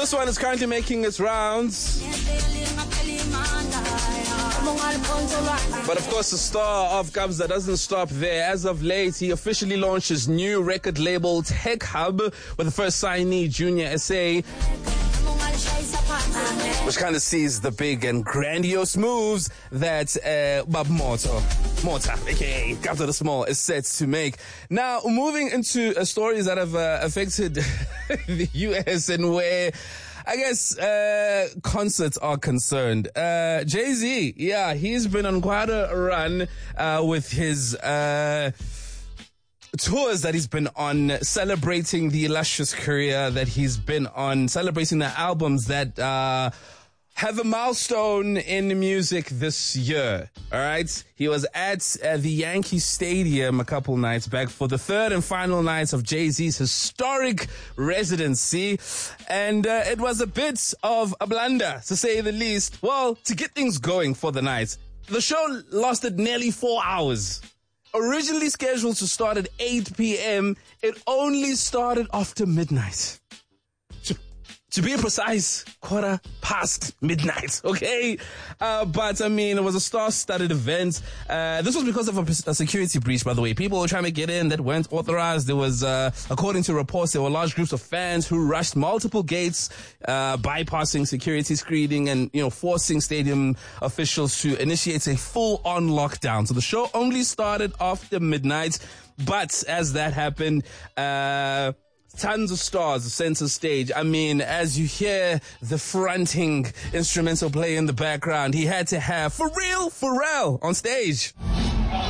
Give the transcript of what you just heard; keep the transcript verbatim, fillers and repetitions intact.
this one is currently making its rounds. But of course, the star of Kabza doesn't stop there. As of late, he officially launched his new record label, Tech Hub, with the first signee, Junior S A, which kind of sees the big and grandiose moves that uh, Bab Morto, Morta, aka Kabza the Small, is set to make. Now, moving into uh, stories that have uh, affected the U S and where I guess uh concerts are concerned. Uh Jay-Z, yeah, he's been on quite a run uh with his uh tours that he's been on, celebrating the illustrious career that he's been on, celebrating the albums that uh have a milestone in music this year. All right. He was at uh, the Yankee Stadium a couple nights back for the third and final night of Jay-Z's historic residency. And uh, it was a bit of a blunder, to say the least. Well, to get things going for the night, the show lasted nearly four hours. Originally scheduled to start at eight p.m., it only started after midnight. To be precise, quarter past midnight, okay? Uh, but, I mean, it was a star-studded event. Uh, this was because of a, a security breach, by the way. People were trying to get in that weren't authorized. There was, uh, according to reports, there were large groups of fans who rushed multiple gates, uh, bypassing security screening and, you know, forcing stadium officials to initiate a full-on lockdown. So the show only started after midnight. But as that happened, uh... tons of stars center stage. I mean, as you hear the fronting instrumental play in the background, he had to have For Real Pharrell on stage.